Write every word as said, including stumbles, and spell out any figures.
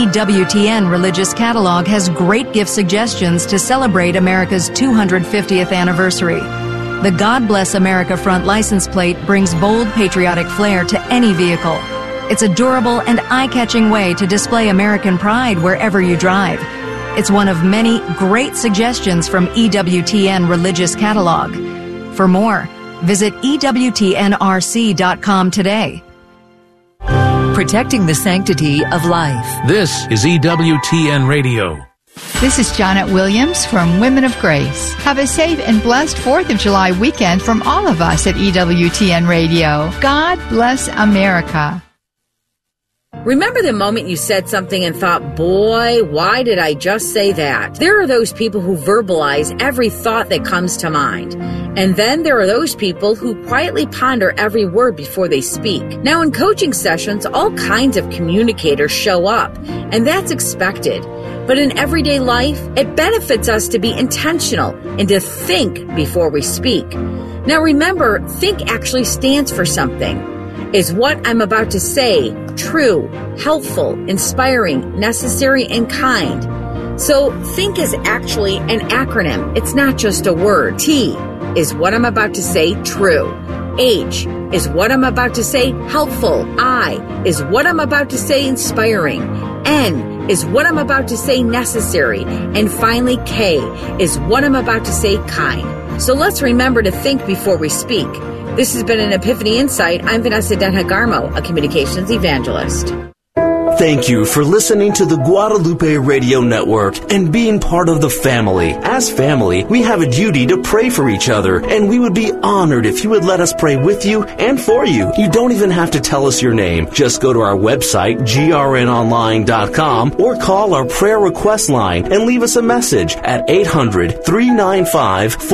W T N Religious Catalog has great gift suggestions to celebrate America's two hundred fiftieth anniversary. The God Bless America front license plate brings bold patriotic flair to any vehicle. It's a durable and eye-catching way to display American pride wherever you drive. It's one of many great suggestions from E W T N Religious Catalog. For more, visit E W T N R C dot com today. Protecting the sanctity of life. This is E W T N Radio. This is Janet Williams from Women of Grace. Have a safe and blessed fourth of July weekend from all of us at E W T N Radio. God bless America. Remember the moment you said something and thought, boy, why did I just say that? There are those people who verbalize every thought that comes to mind. And then there are those people who quietly ponder every word before they speak. Now, in coaching sessions, all kinds of communicators show up, and that's expected. But in everyday life, it benefits us to be intentional and to think before we speak. Now, remember, think actually stands for something. Is what I'm about to say true, helpful, inspiring, necessary, and kind? So think is actually an acronym. It's not just a word. T is what I'm about to say true. H is what I'm about to say helpful. I is what I'm about to say inspiring. N is what I'm about to say necessary. And finally, K is what I'm about to say kind. So let's remember to think before we speak. This has been an Epiphany Insight. I'm Vanessa Denha-Garmo, a communications evangelist. Thank you for listening to the Guadalupe Radio Network and being part of the family. As family, we have a duty to pray for each other, and we would be honored if you would let us pray with you and for you. You don't even have to tell us your name. Just go to our website, G R N online dot com, or call our prayer request line and leave us a message at eight hundred, three nine five, four